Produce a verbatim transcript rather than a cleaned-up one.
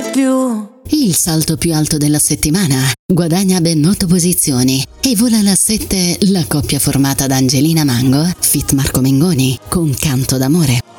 più. Il salto più alto della settimana, guadagna ben otto posizioni e vola alla sette la coppia formata da Angelina Mango, fit Marco Mengoni, con Canto d'amore.